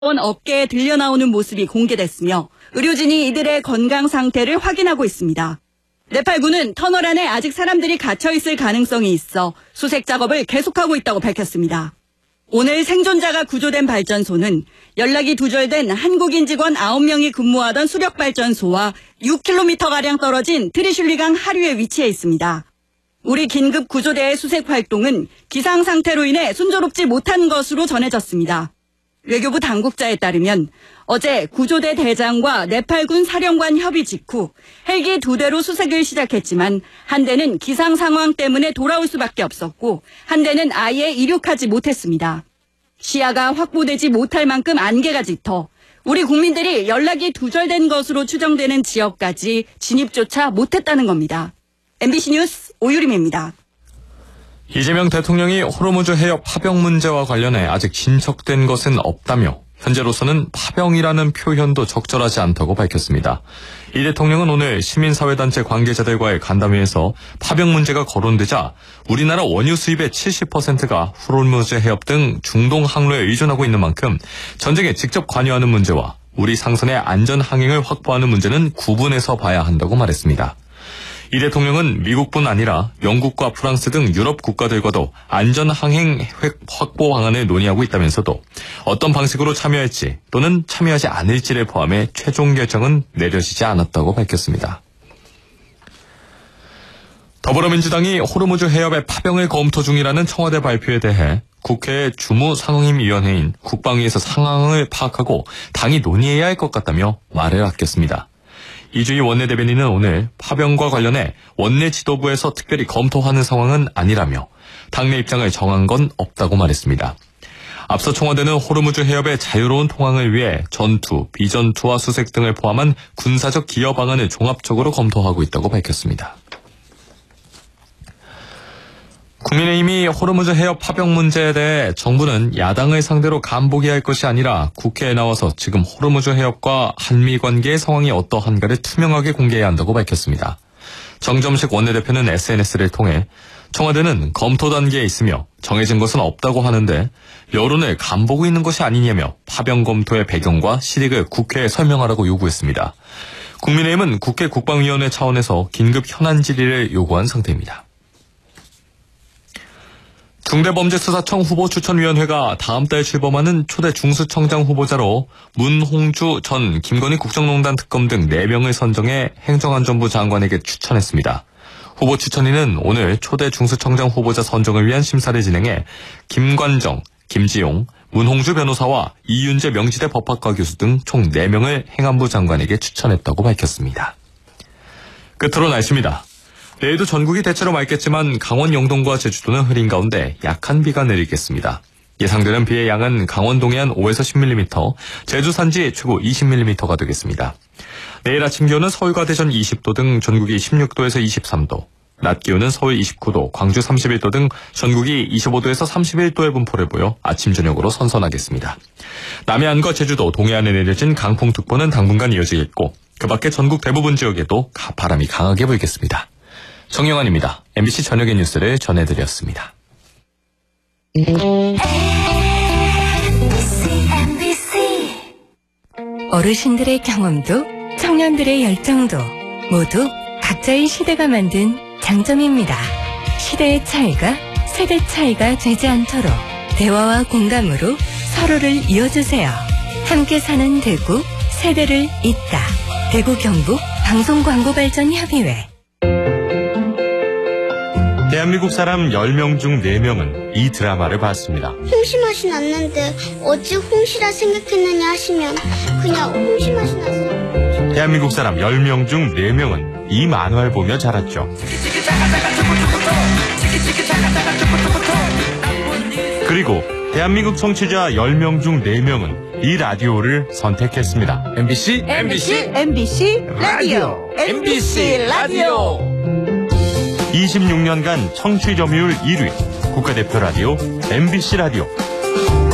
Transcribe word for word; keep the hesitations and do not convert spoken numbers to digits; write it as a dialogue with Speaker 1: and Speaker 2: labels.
Speaker 1: 어깨에 들려나오는 모습이 공개됐으며 의료진이 이들의 건강 상태를 확인하고 있습니다. 네팔군은 터널 안에 아직 사람들이 갇혀있을 가능성이 있어 수색 작업을 계속하고 있다고 밝혔습니다. 오늘 생존자가 구조된 발전소는 연락이 두절된 한국인 직원 아홉 명이 근무하던 수력발전소와 육 킬로미터가량 떨어진 트리슐리강 하류에 위치해 있습니다. 우리 긴급 구조대의 수색 활동은 기상 상태로 인해 순조롭지 못한 것으로 전해졌습니다. 외교부 당국자에 따르면 어제 구조대 대장과 네팔군 사령관 협의 직후 헬기 두 대로 수색을 시작했지만 한 대는 기상 상황 때문에 돌아올 수밖에 없었고 한 대는 아예 이륙하지 못했습니다. 시야가 확보되지 못할 만큼 안개가 짙어 우리 국민들이 연락이 두절된 것으로 추정되는 지역까지 진입조차 못했다는 겁니다. 엠비씨 뉴스 오유림입니다.
Speaker 2: 이재명 대통령이 호르무즈 해협 파병 문제와 관련해 아직 진척된 것은 없다며 현재로서는 파병이라는 표현도 적절하지 않다고 밝혔습니다. 이 대통령은 오늘 시민사회단체 관계자들과의 간담회에서 파병 문제가 거론되자 우리나라 원유 수입의 칠십 퍼센트가 호르무즈 해협 등 중동 항로에 의존하고 있는 만큼 전쟁에 직접 관여하는 문제와 우리 상선의 안전 항행을 확보하는 문제는 구분해서 봐야 한다고 말했습니다. 이 대통령은 미국뿐 아니라 영국과 프랑스 등 유럽 국가들과도 안전항행 확보 방안을 논의하고 있다면서도 어떤 방식으로 참여할지 또는 참여하지 않을지를 포함해 최종 결정은 내려지지 않았다고 밝혔습니다. 더불어민주당이 호르무즈 해협의 파병을 검토 중이라는 청와대 발표에 대해 국회 주무상임위원회인 국방위에서 상황을 파악하고 당이 논의해야 할 것 같다며 말을 아꼈습니다. 이주희 원내대변인은 오늘 파병과 관련해 원내 지도부에서 특별히 검토하는 상황은 아니라며 당내 입장을 정한 건 없다고 말했습니다. 앞서 청와대는 호르무즈 해협의 자유로운 통항을 위해 전투, 비전투와 수색 등을 포함한 군사적 기여 방안을 종합적으로 검토하고 있다고 밝혔습니다. 국민의힘이 호르무즈 해협 파병 문제에 대해 정부는 야당을 상대로 간보기 할 것이 아니라 국회에 나와서 지금 호르무즈 해협과 한미 관계의 상황이 어떠한가를 투명하게 공개해야 한다고 밝혔습니다. 정점식 원내대표는 에스엔에스를 통해 청와대는 검토 단계에 있으며 정해진 것은 없다고 하는데 여론을 간보고 있는 것이 아니냐며 파병 검토의 배경과 실익을 국회에 설명하라고 요구했습니다. 국민의힘은 국회 국방위원회 차원에서 긴급 현안 질의를 요구한 상태입니다. 중대범죄수사청 후보추천위원회가 다음 달 출범하는 초대 중수청장 후보자로 문홍주 전 김건희 국정농단 특검 등 네 명을 선정해 행정안전부 장관에게 추천했습니다. 후보 추천위는 오늘 초대 중수청장 후보자 선정을 위한 심사를 진행해 김관정, 김지용, 문홍주 변호사와 이윤재 명지대 법학과 교수 등 총 네 명을 행안부 장관에게 추천했다고 밝혔습니다. 끝으로 날씨입니다. 내일도 전국이 대체로 맑겠지만 강원 영동과 제주도는 흐린 가운데 약한 비가 내리겠습니다. 예상되는 비의 양은 강원 동해안 오에서 십 밀리미터, 제주 산지 최고 이십 밀리미터가 되겠습니다. 내일 아침 기온은 서울과 대전 이십 도 등 전국이 십육 도에서 이십삼 도, 낮 기온은 서울 이십구 도, 광주 삼십일 도 등 전국이 이십오 도에서 삼십일 도의 분포를 보여 아침 저녁으로 선선하겠습니다. 남해안과 제주도, 동해안에 내려진 강풍특보는 당분간 이어지겠고 그 밖에 전국 대부분 지역에도 바람이 강하게 불겠습니다. 정영환입니다. 엠비씨 저녁의 뉴스를 전해드렸습니다.
Speaker 3: 어르신들의 경험도 청년들의 열정도 모두 각자의 시대가 만든 장점입니다. 시대의 차이가 세대 차이가 되지 않도록 대화와 공감으로 서로를 이어주세요. 함께 사는 대구, 세대를 잇다. 대구 경북 방송광고발전협의회.
Speaker 4: 대한민국 사람 열 명 중 네 명은 이 드라마를 봤습니다.
Speaker 5: 홍시 맛이 났는데 어찌 홍시라 생각했느냐 하시면 그냥 홍시 맛이 나서.
Speaker 4: 대한민국 사람 열 명 중 네 명은 이 만화를 보며 자랐죠. 그리고 대한민국 청취자 열 명 중 네 명은 이 라디오를 선택했습니다.
Speaker 6: 엠비씨
Speaker 1: 엠비씨 엠비씨 라디오 엠비씨 라디오
Speaker 4: 이십육 년간 청취 점유율 일 위 국가대표 라디오 엠비씨 라디오.